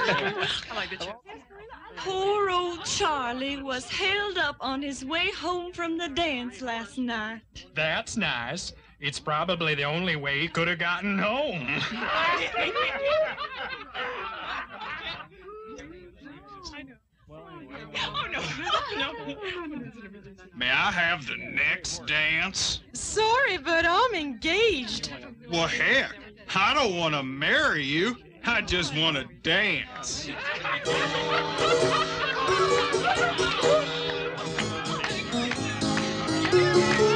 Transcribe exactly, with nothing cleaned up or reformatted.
I like the joke. Poor old Charlie was held up on his way home from the dance last night. That's nice. It's probably the only way he could have gotten home. Oh, no. No. May I have the next dance? Sorry, but I'm engaged. Well, heck, I don't want to marry you. I just want to dance. Thank you.